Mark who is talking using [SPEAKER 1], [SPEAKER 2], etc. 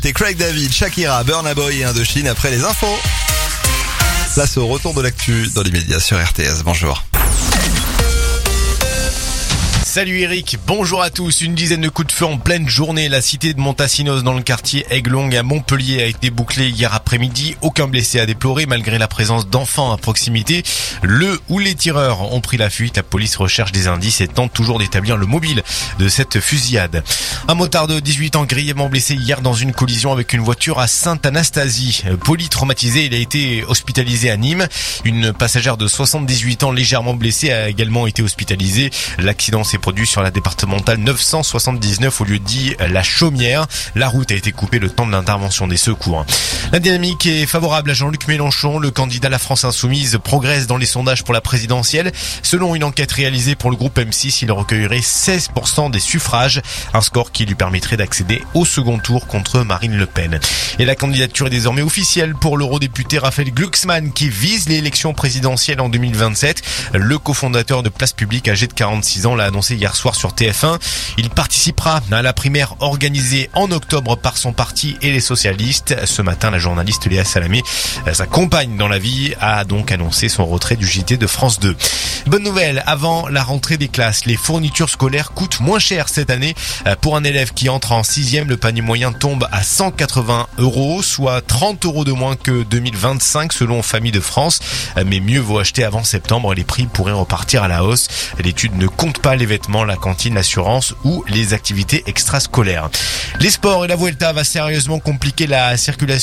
[SPEAKER 1] C'est Craig David, Shakira, Burna Boy et Indochine après les infos. Place au retour de l'actu dans l'immédiat sur RTS. Bonjour.
[SPEAKER 2] Salut Eric, bonjour à tous. Une dizaine de coups de feu en pleine journée. La cité de Montassinos dans le quartier Aiglong à Montpellier a été bouclée hier après-midi. Aucun blessé à déplorer malgré la présence d'enfants à proximité. Le ou les tireurs ont pris la fuite. La police recherche des indices et tente toujours d'établir le mobile de cette fusillade. Un motard de 18 ans grièvement blessé hier dans une collision avec une voiture à Sainte-Anastasie. Polytraumatisé, il a été hospitalisé à Nîmes. Une passagère de 78 ans légèrement blessée a également été hospitalisée. L'accident s'est produit sur la départementale 979 au lieu dit La Chaumière. La route a été coupée le temps de l'intervention des secours. La dynamique est favorable à Jean-Luc Mélenchon. Le candidat La France Insoumise progresse dans les sondages pour la présidentielle. Selon une enquête réalisée pour le groupe M6, il recueillerait 16% des suffrages. Un score qui lui permettrait d'accéder au second tour contre Marine Le Pen. Et la candidature est désormais officielle pour l'eurodéputé Raphaël Glucksmann qui vise l'élection présidentielle en 2027. Le cofondateur de Place Publique âgé de 46 ans l'a annoncé hier soir sur TF1. Il participera à la primaire organisée en octobre par son parti et les socialistes. Ce matin, la journaliste Léa Salamé, sa compagne dans la vie, a donc annoncé son retrait du JT de France 2. Bonne nouvelle, avant la rentrée des classes, les fournitures scolaires coûtent moins cher cette année. Pour un élève qui entre en 6e, le panier moyen tombe à 180 €, soit 30 € de moins que 2025 selon Famille de France. Mais mieux vaut acheter avant septembre, les prix pourraient repartir à la hausse. L'étude ne compte pas les vêtements, la cantine, l'assurance ou les activités extrascolaires. Les sports et la Vuelta va sérieusement compliquer la circulation